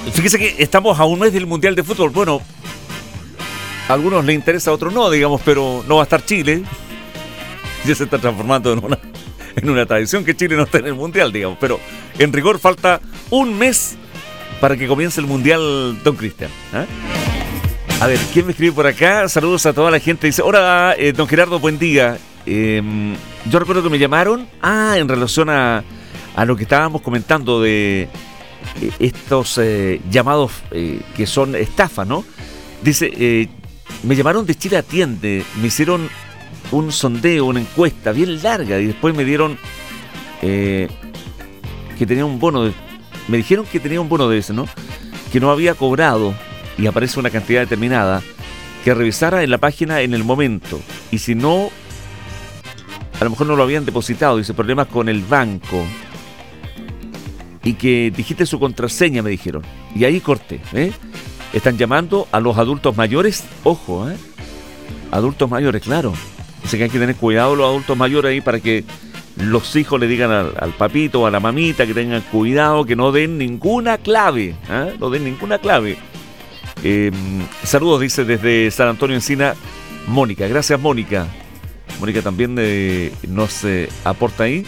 Fíjese que estamos a un mes del Mundial de Fútbol. Bueno, a algunos les interesa, a otros no, digamos, pero no va a estar Chile. Ya se está transformando en una tradición que Chile no esté en el Mundial, digamos. Pero en rigor falta un mes para que comience el Mundial, don Cristian. ¿Eh? A ver, ¿quién me escribe por acá? Saludos a toda la gente. Dice, hola, don Gerardo, buen día. Yo recuerdo que me llamaron en relación a lo que estábamos comentando de estos llamados que son estafa, ¿no? Dice, me llamaron de Chile Atiende, me hicieron un sondeo, una encuesta bien larga y después me dieron que tenía un bono, me dijeron que tenía un bono de ese, ¿no? Que no había cobrado y aparece una cantidad determinada, que revisara en la página en el momento y si no, a lo mejor no lo habían depositado, dice, problemas con el banco. Y que dijiste su contraseña, me dijeron. Y ahí corté, ¿eh? Están llamando a los adultos mayores. Ojo, ¿eh? Adultos mayores, claro. Dice que hay que tener cuidado los adultos mayores ahí para que los hijos le digan al papito o a la mamita que tengan cuidado, que no den ninguna clave. ¿Eh? No den ninguna clave. Saludos, dice desde San Antonio Encina, Mónica. Gracias, Mónica. Mónica también nos aporta ahí.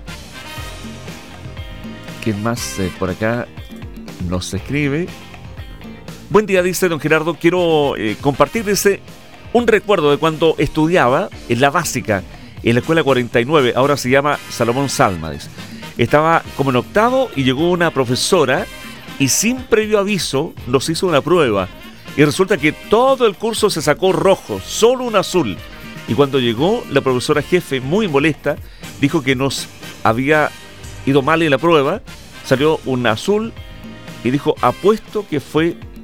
¿Quién más por acá nos escribe? Buen día, dice don Gerardo. Quiero compartir, dice, un recuerdo de cuando estudiaba en la básica, en la escuela 49, ahora se llama Salomón Salma. Dice. Estaba como en octavo y llegó una profesora y sin previo aviso nos hizo una prueba. Y resulta que todo el curso se sacó rojo, solo un azul. Y cuando llegó la profesora jefe, muy molesta, dijo que nos había ido mal en la prueba, salió un azul y dijo, apuesto que fue